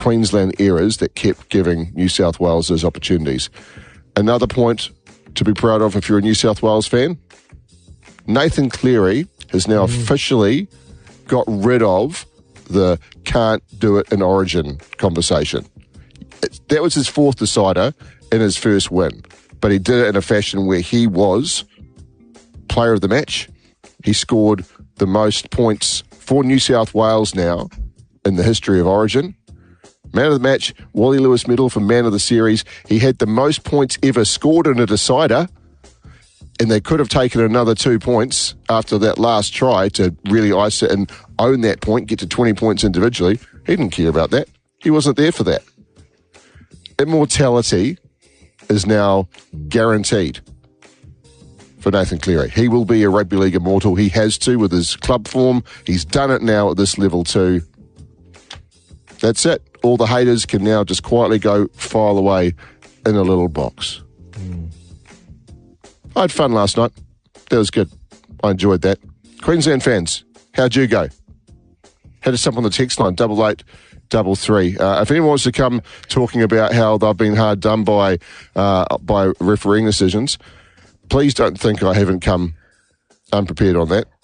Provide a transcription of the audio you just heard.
Queensland errors that kept giving New South Wales those opportunities. Another point to be proud of if you're a New South Wales fan, Nathan Cleary has now officially got rid of the can't do it in Origin conversation. That was his fourth decider in his first win, but he did it in a fashion where he was player of the match. He scored the most points for New South Wales now in the history of Origin. Man of the match, Wally Lewis medal for man of the series. He had the most points ever scored in a decider, and they could have taken another 2 points after that last try to really ice it and own that point, get to 20 points individually. He didn't care about that. He wasn't there for that. Immortality is now guaranteed for Nathan Cleary. He will be a rugby league immortal. He has to with his club form. He's done it now at this level too. That's it. All the haters can now just quietly go file away in a little box. I had fun last night. That was good. I enjoyed that. Queensland fans, how'd you go? Hit us up on the text line, 8833. If anyone wants to come talking about how they've been hard done by refereeing decisions, please don't think I haven't come unprepared on that.